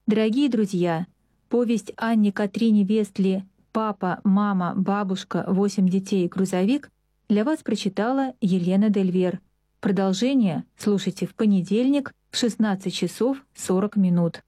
Дорогие друзья, повесть Анне Катрине Вестли «Папа, мама, бабушка, 8 детей и грузовик» для вас прочитала Елена Дельвер. Продолжение слушайте в понедельник в 16 часов 40 минут.